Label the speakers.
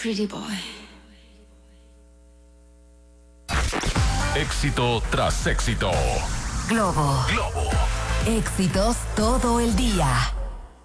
Speaker 1: pretty boy.
Speaker 2: Éxito tras éxito.
Speaker 3: Globo. Éxitos todo el día.